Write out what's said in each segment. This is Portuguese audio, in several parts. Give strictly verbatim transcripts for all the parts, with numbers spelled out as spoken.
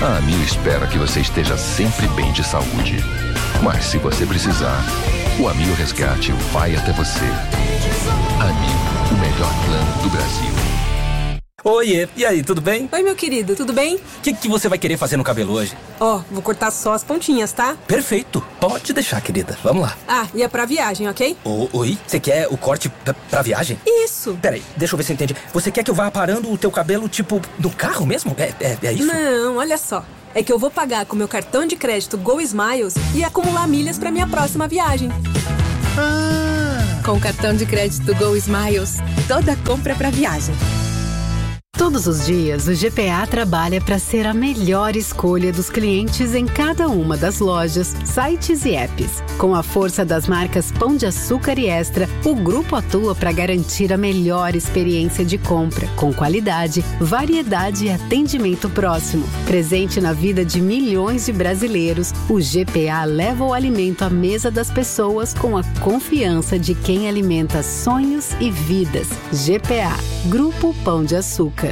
A Amil espera que você esteja sempre bem de saúde. Mas se você precisar, o Amil Resgate vai até você. Amil, o melhor plano do Brasil. Oiê, e aí, tudo bem? Oi, meu querido, tudo bem? O que, que você vai querer fazer no cabelo hoje? Ó, oh, vou cortar só as pontinhas, tá? Perfeito, pode deixar, querida. Vamos lá. Ah, e é pra viagem, ok? O, oi? Você quer o corte pra, pra viagem? Isso. Peraí, deixa eu ver se eu entendi. Você quer que eu vá parando o teu cabelo, tipo, no carro mesmo? É, é, é isso? Não, olha só. É que eu vou pagar com meu cartão de crédito Go Smiles e acumular milhas pra minha próxima viagem. Ah. Com o cartão de crédito Go Smiles, toda compra é pra viagem. Todos os dias, o G P A trabalha para ser a melhor escolha dos clientes em cada uma das lojas, sites e apps. Com a força das marcas Pão de Açúcar e Extra, o grupo atua para garantir a melhor experiência de compra, com qualidade, variedade e atendimento próximo. Presente na vida de milhões de brasileiros, o G P A leva o alimento à mesa das pessoas com a confiança de quem alimenta sonhos e vidas. G P A, Grupo Pão de Açúcar.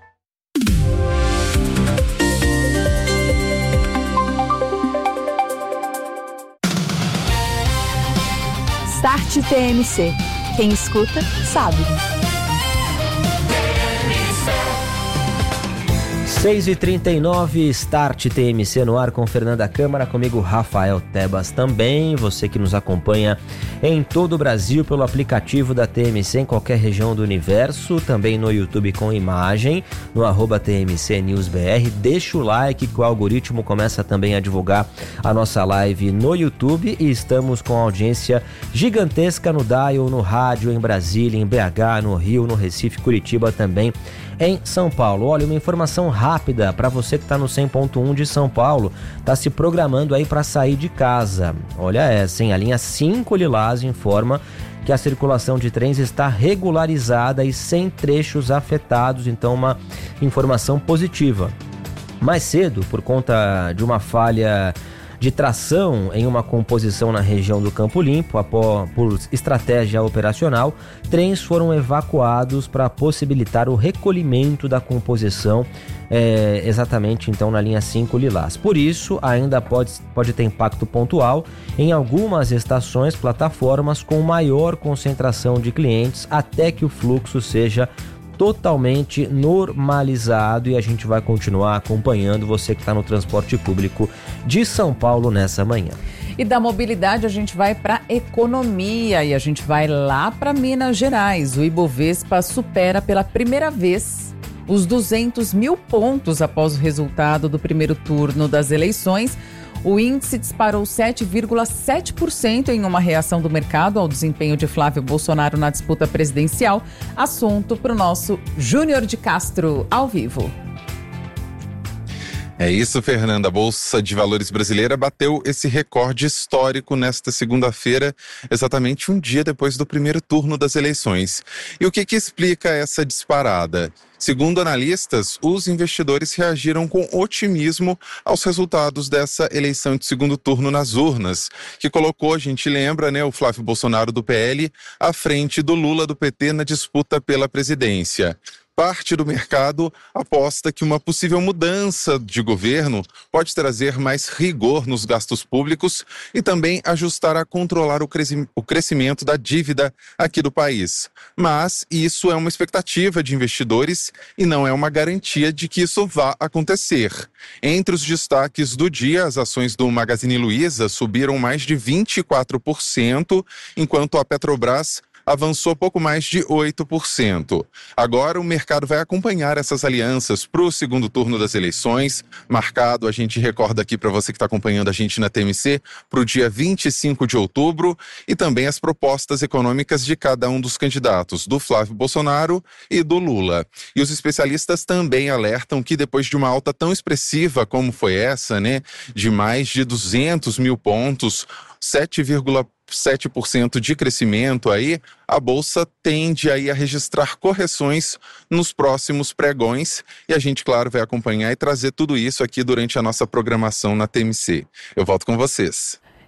Start T M C. Quem escuta, sabe. seis e trinta e nove, Start T M C no ar com Fernanda Câmara, comigo Rafael Tebas também, você que nos acompanha em todo o Brasil pelo aplicativo da T M C em qualquer região do universo, também no YouTube com imagem, no arroba T M C News B R, deixa o like que o algoritmo começa também a divulgar a nossa live no YouTube e estamos com audiência gigantesca no Dial, no rádio, em Brasília, em B H, no Rio, no Recife, Curitiba também, em São Paulo. Olha, uma informação rápida para você que está no cem ponto um de São Paulo, está se programando aí para sair de casa. Olha essa, hein? A linha cinco Lilás informa que a circulação de trens está regularizada e sem trechos afetados, então uma informação positiva. Mais cedo, por conta de uma falha de tração em uma composição na região do Campo Limpo, após, por estratégia operacional, trens foram evacuados para possibilitar o recolhimento da composição, é, exatamente então na linha cinco Lilás. Por isso, ainda pode, pode ter impacto pontual em algumas estações, plataformas com maior concentração de clientes, até que o fluxo seja totalmente normalizado, e a gente vai continuar acompanhando você que está no transporte público de São Paulo nessa manhã. E da mobilidade a gente vai para economia e a gente vai lá para Minas Gerais. O Ibovespa supera pela primeira vez os duzentos mil pontos após o resultado do primeiro turno das eleições. O índice disparou sete vírgula sete por cento em uma reação do mercado ao desempenho de Flávio Bolsonaro na disputa presidencial. Assunto para o nosso Júnior de Castro, ao vivo. É isso, Fernanda. A Bolsa de Valores brasileira bateu esse recorde histórico nesta segunda-feira, exatamente um dia depois do primeiro turno das eleições. E o que que explica essa disparada? Segundo analistas, os investidores reagiram com otimismo aos resultados dessa eleição de segundo turno nas urnas, que colocou, a gente lembra, né, o Flávio Bolsonaro do P L à frente do Lula do P T na disputa pela presidência. Parte do mercado aposta que uma possível mudança de governo pode trazer mais rigor nos gastos públicos e também ajustar a controlar o, cresci- o crescimento da dívida aqui do país. Mas isso é uma expectativa de investidores e não é uma garantia de que isso vá acontecer. Entre os destaques do dia, as ações do Magazine Luiza subiram mais de vinte e quatro por cento, enquanto a Petrobras avançou pouco mais de oito por cento. Agora o mercado vai acompanhar essas alianças para o segundo turno das eleições, marcado, a gente recorda aqui para você que está acompanhando a gente na T M C, para o dia vinte e cinco de outubro, e também as propostas econômicas de cada um dos candidatos, do Flávio Bolsonaro e do Lula. E os especialistas também alertam que depois de uma alta tão expressiva como foi essa, né, de mais de duzentos mil pontos, sete vírgula sete por cento de crescimento aí, a Bolsa tende aí a registrar correções nos próximos pregões e a gente, claro, vai acompanhar e trazer tudo isso aqui durante a nossa programação na T M C. Eu volto com vocês.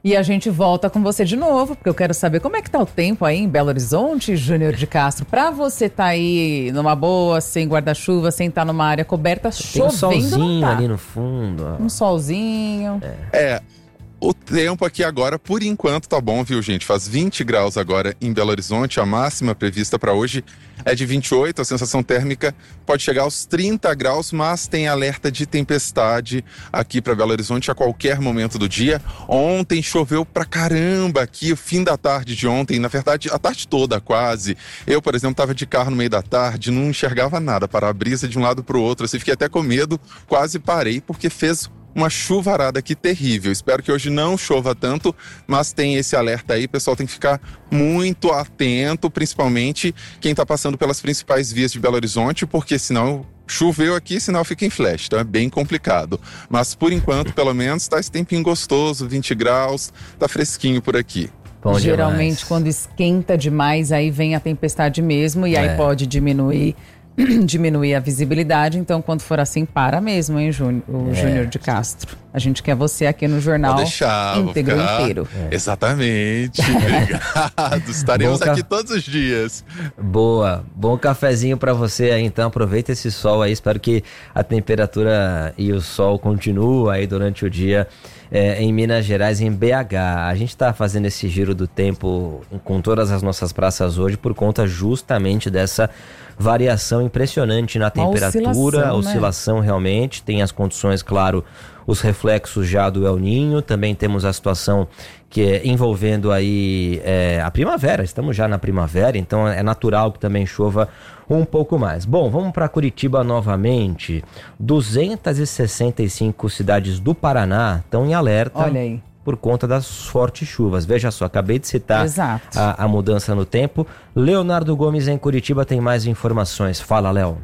E a gente volta com você de novo, porque eu quero saber como é que tá o tempo aí em Belo Horizonte, Júnior de Castro. Pra você tá aí numa boa, sem guarda-chuva, sem estar numa área coberta, Tem chovendo, um solzinho não tá. ali no fundo. Ó. Um solzinho. É. é. O tempo aqui agora, por enquanto, tá bom, viu, gente? Faz vinte graus agora em Belo Horizonte. A máxima prevista para hoje é de vinte e oito. A sensação térmica pode chegar aos trinta graus, mas tem alerta de tempestade aqui para Belo Horizonte a qualquer momento do dia. Ontem choveu pra caramba aqui, o fim da tarde de ontem. Na verdade, a tarde toda quase. Eu, por exemplo, tava de carro no meio da tarde, não enxergava nada, para a brisa de um lado pro outro. Assim, fiquei até com medo, quase parei, porque fez uma chuvarada aqui terrível. Espero que hoje não chova tanto, mas tem esse alerta aí. O pessoal tem que ficar muito atento, principalmente quem está passando pelas principais vias de Belo Horizonte, porque senão choveu aqui, senão fica em flash, então é bem complicado. Mas por enquanto, pelo menos, está esse tempinho gostoso, vinte graus, tá fresquinho por aqui. Bom Geralmente, demais. quando esquenta demais, aí vem a tempestade mesmo, e É. aí pode diminuir diminuir a visibilidade. Então, quando for assim, para mesmo, hein, Júnior, o É. Júnior de Castro. A gente quer você aqui no jornal Pode deixar, vou íntegro ficar- inteiro. Exatamente. Obrigado. Estaremos Bom ca- aqui todos os dias. Boa, bom cafezinho pra você aí, então aproveita esse sol aí, espero que a temperatura e o sol continuem aí durante o dia é, em Minas Gerais, em B H. A gente tá fazendo esse giro do tempo com todas as nossas praças hoje por conta justamente dessa variação impressionante na Uma temperatura, oscilação, né? oscilação realmente, tem as condições, claro, os reflexos já do El Ninho, também temos a situação que é envolvendo aí é, a primavera, estamos já na primavera, então é natural que também chova um pouco mais. Bom, vamos para Curitiba novamente. duzentas e sessenta e cinco cidades do Paraná estão em alerta Olha aí. por conta das fortes chuvas. Veja só, acabei de citar Exato. a, a mudança no tempo. Leonardo Gomes em Curitiba tem mais informações. Fala, Léo.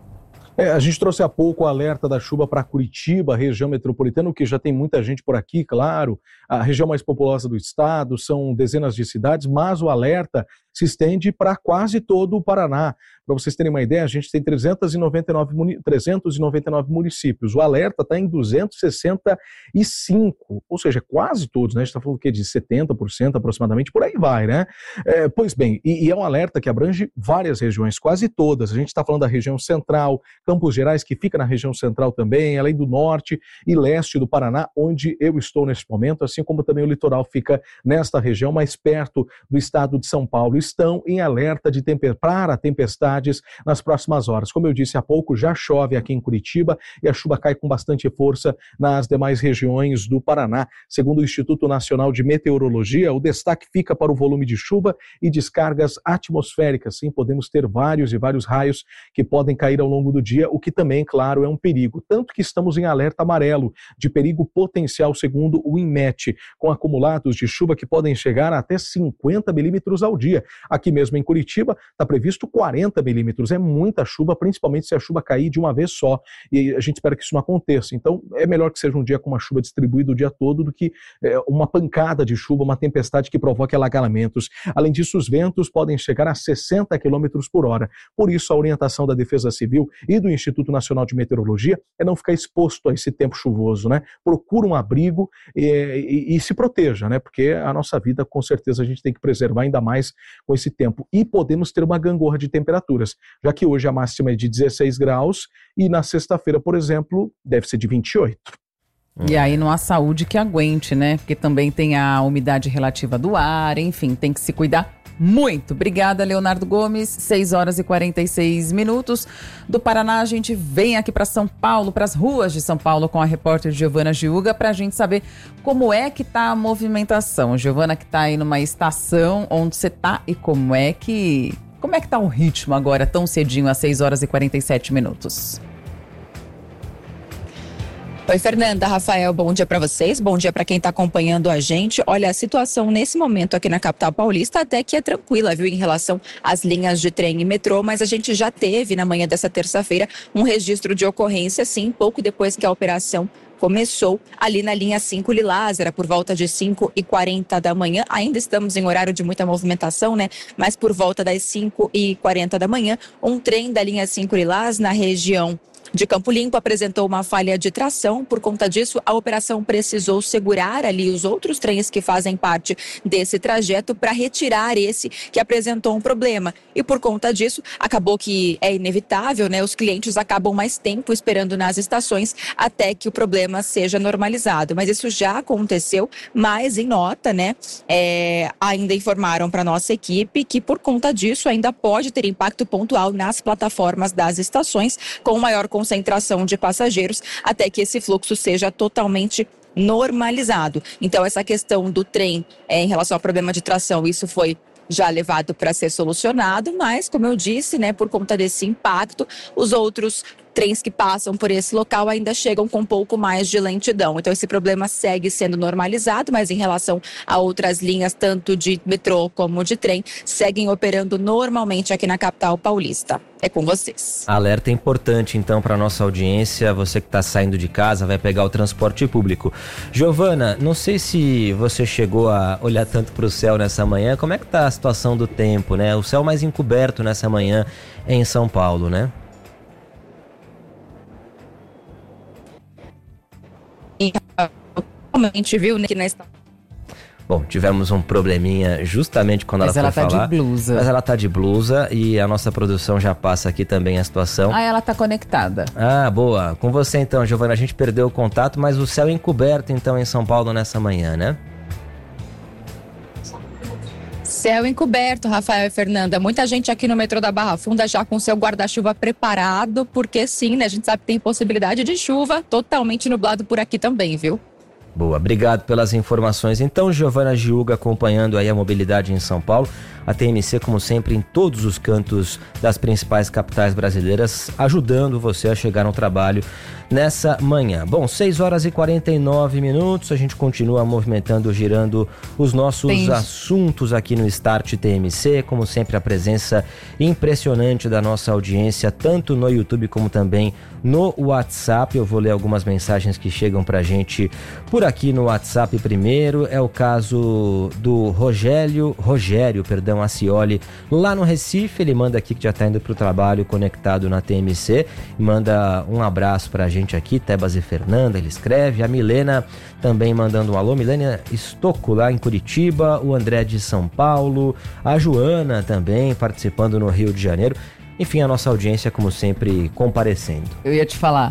É, a gente trouxe há pouco o alerta da chuva para Curitiba, região metropolitana, que já tem muita gente por aqui, claro, a região mais populosa do estado, são dezenas de cidades, mas o alerta se estende para quase todo o Paraná. Para vocês terem uma ideia, a gente tem trezentos e noventa e nove, muni- trezentos e noventa e nove municípios, o alerta está em duzentos e sessenta e cinco, ou seja, quase todos, né? A gente está falando o quê? De setenta por cento aproximadamente, por aí vai, né? É, pois bem, e, e é um alerta que abrange várias regiões, quase todas. A gente está falando da região central, Campos Gerais, que fica na região central também, além do norte e leste do Paraná, onde eu estou neste momento, assim como também o litoral fica nesta região, mais perto do estado de São Paulo, estão em alerta de temper- para tempestades nas próximas horas. Como eu disse há pouco, já chove aqui em Curitiba e a chuva cai com bastante força nas demais regiões do Paraná. Segundo o Instituto Nacional de Meteorologia, o destaque fica para o volume de chuva e descargas atmosféricas. Sim, podemos ter vários e vários raios que podem cair ao longo do dia, o que também, claro, é um perigo. Tanto que estamos em alerta amarelo de perigo potencial, segundo o INMET, com acumulados de chuva que podem chegar a até cinquenta milímetros ao dia. Aqui mesmo em Curitiba está previsto quarenta milímetros. É muita chuva, principalmente se a chuva cair de uma vez só. E a gente espera que isso não aconteça. Então, é melhor que seja um dia com uma chuva distribuída o dia todo do que é, uma pancada de chuva, uma tempestade que provoque alagamentos. Além disso, os ventos podem chegar a sessenta quilômetros por hora. Por isso, a orientação da Defesa Civil e do Instituto Nacional de Meteorologia é não ficar exposto a esse tempo chuvoso, né? Procura um abrigo e, e, e se proteja, né? Porque a nossa vida, com certeza, a gente tem que preservar ainda mais com esse tempo. E podemos ter uma gangorra de temperaturas, já que hoje a máxima é de dezesseis graus e na sexta-feira, por exemplo, deve ser de vinte e oito. E aí não há saúde que aguente, né? Porque também tem a umidade relativa do ar, enfim, tem que se cuidar muito. Obrigada, Leonardo Gomes. seis horas e quarenta e seis minutos. Do Paraná, a gente vem aqui para São Paulo, para as ruas de São Paulo, com a repórter Giovana Giuga, para a gente saber como é que tá a movimentação. Giovana, que tá aí numa estação, onde você tá e como é que... Como é que tá o ritmo agora, tão cedinho, às seis horas e quarenta e sete minutos? Oi, Fernanda, Rafael, bom dia para vocês, bom dia para quem está acompanhando a gente. Olha, a situação nesse momento aqui na capital paulista até que é tranquila, viu, em relação às linhas de trem e metrô, mas a gente já teve na manhã dessa terça-feira um registro de ocorrência, sim, pouco depois que a operação começou ali na linha cinco Lilás, era por volta de cinco e quarenta da manhã, ainda estamos em horário de muita movimentação, né? Mas por volta das cinco e quarenta da manhã, um trem da linha cinco Lilás na região de Campo Limpo apresentou uma falha de tração. Por conta disso, a operação precisou segurar ali os outros trens que fazem parte desse trajeto para retirar esse que apresentou um problema. E por conta disso, acabou que é inevitável, né? Os clientes acabam mais tempo esperando nas estações até que o problema seja normalizado. Mas isso já aconteceu, mas em nota, né? É, ainda informaram para nossa equipe que por conta disso ainda pode ter impacto pontual nas plataformas das estações, com maior concentração de passageiros, até que esse fluxo seja totalmente normalizado. Então, essa questão do trem é, em relação ao problema de tração, isso foi já levado para ser solucionado, mas, como eu disse, né, por conta desse impacto, os outros trens que passam por esse local ainda chegam com um pouco mais de lentidão. Então, esse problema segue sendo normalizado, mas em relação a outras linhas, tanto de metrô como de trem, seguem operando normalmente aqui na capital paulista. É com vocês. Alerta importante, então, para nossa audiência. Você que está saindo de casa, vai pegar o transporte público. Giovana, não sei se você chegou a olhar tanto para o céu nessa manhã. Como é que está a situação do tempo, né? O céu mais encoberto nessa manhã é em São Paulo, né? Realmente, viu, que na estação. Bom, tivemos um probleminha justamente quando Mas ela foi ela tá falar. de blusa. Mas ela tá de blusa e a nossa produção já passa aqui também a situação. Ah, ela tá conectada. Ah, boa. Com você então, Giovana, a gente perdeu o contato, mas o céu encoberto então em São Paulo nessa manhã, né? Céu encoberto, Rafael e Fernanda. Muita gente aqui no metrô da Barra Funda já com seu guarda-chuva preparado, porque sim, né? A gente sabe que tem possibilidade de chuva, totalmente nublado por aqui também, viu? Boa, obrigado pelas informações. Então, Giovana Giuga acompanhando aí a mobilidade em São Paulo. A T M C, como sempre, em todos os cantos das principais capitais brasileiras, ajudando você a chegar no trabalho nessa manhã. Bom, seis horas e quarenta e nove minutos, a gente continua movimentando, girando os nossos Tem... assuntos aqui no Start T M C. Como sempre, a presença impressionante da nossa audiência, tanto no YouTube como também no WhatsApp. Eu vou ler algumas mensagens que chegam pra gente por aqui no WhatsApp primeiro. É o caso do Rogério, Rogério, perdão, Acioli, lá no Recife. Ele manda aqui que já tá indo pro trabalho conectado na T M C. Manda um abraço pra gente aqui, Tebas e Fernanda, ele escreve. A Milena também mandando um alô. Milena Estocco lá em Curitiba. O André de São Paulo. A Joana também participando no Rio de Janeiro. Enfim, a nossa audiência, como sempre, comparecendo. Eu ia te falar.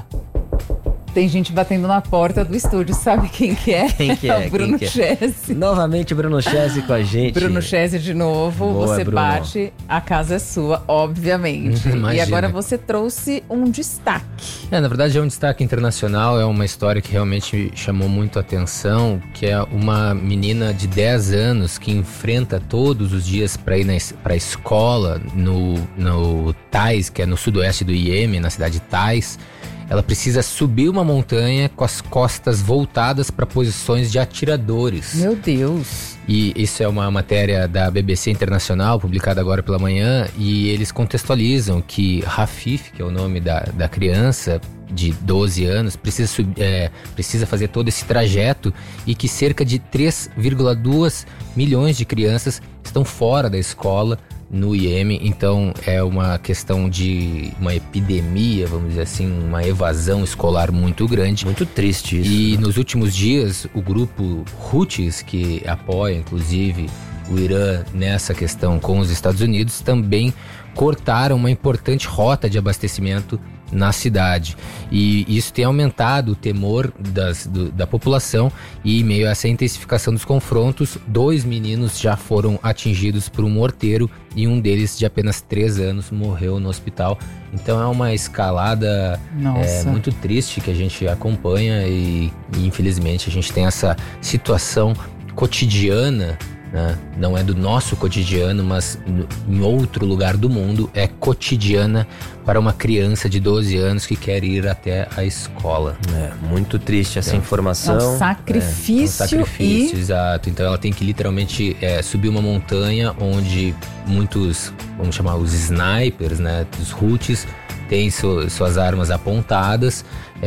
Tem gente batendo na porta do estúdio, sabe quem que é? Quem que é? É o Bruno que é? Chese. Novamente Bruno Chese com a gente. Bruno Chese de novo, Boa, você Bruno. bate, a casa é sua, obviamente. Imagina. E agora você trouxe um destaque. É, na verdade é um destaque internacional, é uma história que realmente chamou muito a atenção, que é uma menina de dez anos que enfrenta todos os dias para ir para a escola no, no Taiz, que é no sudoeste do Iêmen, na cidade de Taiz. Ela precisa subir uma montanha com as costas voltadas para posições de atiradores. Meu Deus! E isso é uma matéria da B B C Internacional, publicada agora pela manhã, e eles contextualizam que Rafif, que é o nome da, da criança de doze anos, precisa, sub, é, precisa fazer todo esse trajeto e que cerca de três vírgula dois milhões de crianças estão fora da escola no Iêmen. Então é uma questão de uma epidemia, vamos dizer assim, uma evasão escolar muito grande. Muito triste isso. E né? nos últimos dias, o grupo Houthis, que apoia inclusive o Irã nessa questão com os Estados Unidos, também cortaram uma importante rota de abastecimento na cidade, e isso tem aumentado o temor das, do, da população. E em meio a essa intensificação dos confrontos, dois meninos já foram atingidos por um morteiro e um deles, de apenas três anos, morreu no hospital. Então é uma escalada é, muito triste que a gente acompanha e, e infelizmente a gente tem essa situação cotidiana, né? Não é do nosso cotidiano, mas em outro lugar do mundo é cotidiana para uma criança de doze anos que quer ir até a escola. É muito triste essa é. informação. É um sacrifício. É, um sacrifício, e... exato. Então ela tem que literalmente é, subir uma montanha onde muitos, vamos chamar os snipers, né, dos Houthis, têm su- suas armas apontadas.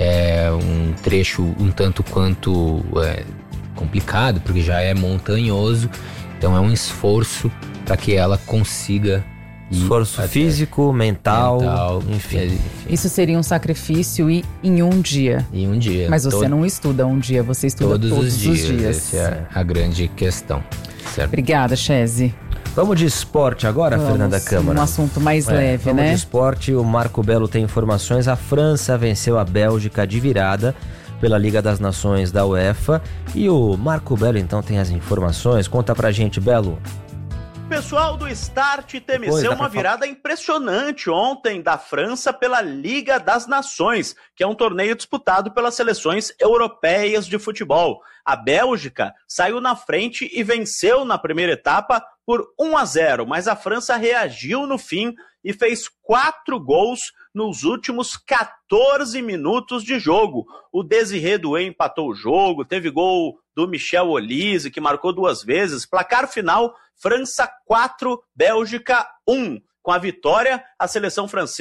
É um trecho um tanto quanto é, complicado, porque já é montanhoso. Então é um esforço para que ela consiga Esforço físico, mental, mental enfim. enfim. Isso seria um sacrifício e em um dia. Em um dia. Mas você Todo... não estuda um dia, você estuda todos, todos os dias. Os dias. Essa é a grande questão. Certo? Obrigada, Chese. Vamos de esporte agora, vamos, Fernanda Câmara. Um assunto mais é, leve, vamos né? Vamos de esporte, o Marco Belo tem informações. A França venceu a Bélgica de virada pela Liga das Nações da UEFA. E o Marco Belo, então, tem as informações. Conta pra gente, Belo. Pessoal do Start T M C, uma virada impressionante ontem da França pela Liga das Nações, que é um torneio disputado pelas seleções europeias de futebol. A Bélgica saiu na frente e venceu na primeira etapa por um a zero, mas a França reagiu no fim e fez quatro gols nos últimos quatorze minutos de jogo. O Désiré Doué empatou o jogo, teve gol do Michel Olise, que marcou duas vezes. Placar final, França quatro, Bélgica um. Com a vitória, a seleção francesa